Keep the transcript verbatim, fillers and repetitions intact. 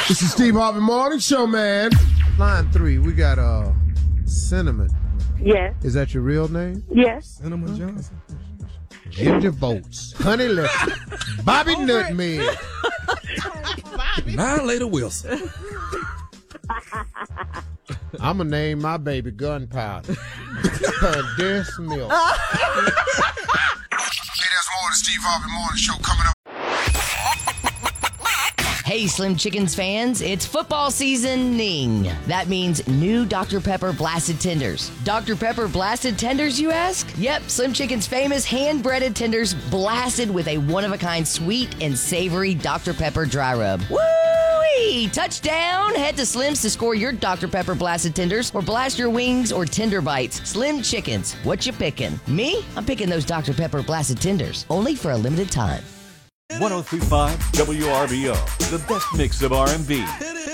This is Steve Harvey Morning Show, man. Line three, we got uh, Cinnamon. Yes. Is that your real name? Yes. Cinnamon Johnson. Ginger Bolts. Honey Lipton. Bobby Nutmeg. Annihilator Wilson. I'm going to name my baby Gunpowder. Condensed milk. Hey, that's more of the Steve Harvey Morning Show coming up. Hey, Slim Chickens fans, it's football seasoning. That means new Doctor Pepper Blasted Tenders. Doctor Pepper Blasted Tenders, you ask? Yep, Slim Chickens' famous hand-breaded tenders blasted with a one-of-a-kind sweet and savory Doctor Pepper dry rub. Woo-wee! Touchdown! Head to Slim's to score your Doctor Pepper Blasted Tenders or blast your wings or tender bites. Slim Chickens, what you picking? Me? I'm picking those Doctor Pepper Blasted Tenders, only for a limited time. one oh three point five W R B O, the best mix of R and B.